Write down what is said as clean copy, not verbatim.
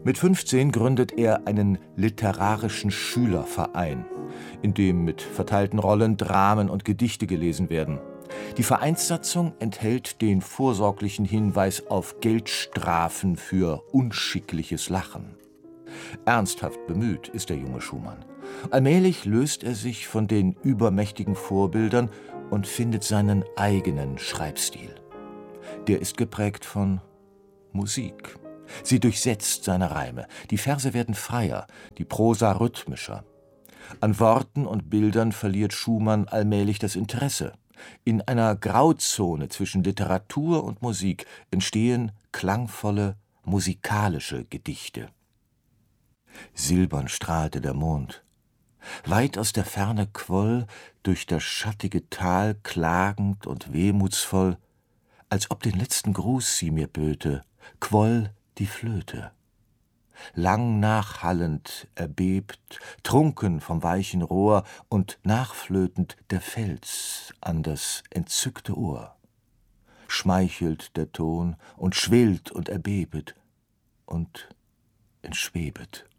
Mit 15 gründet er einen literarischen Schülerverein, in dem mit verteilten Rollen Dramen und Gedichte gelesen werden. Die Vereinssatzung enthält den vorsorglichen Hinweis auf Geldstrafen für unschickliches Lachen. Ernsthaft bemüht ist der junge Schumann. Allmählich löst er sich von den übermächtigen Vorbildern und findet seinen eigenen Schreibstil. Der ist geprägt von Musik. Sie durchsetzt seine Reime. Die Verse werden freier, die Prosa rhythmischer. An Worten und Bildern verliert Schumann allmählich das Interesse. In einer Grauzone zwischen Literatur und Musik entstehen klangvolle, musikalische Gedichte. Silbern strahlte der Mond. Weit aus der Ferne quoll, durch das schattige Tal klagend und wehmutsvoll, als ob den letzten Gruß sie mir böte, quoll die Flöte. Lang nachhallend erbebt, trunken vom weichen Rohr und nachflötend der Fels an das entzückte Ohr. Schmeichelt der Ton und schwillt und erbebet und entschwebet.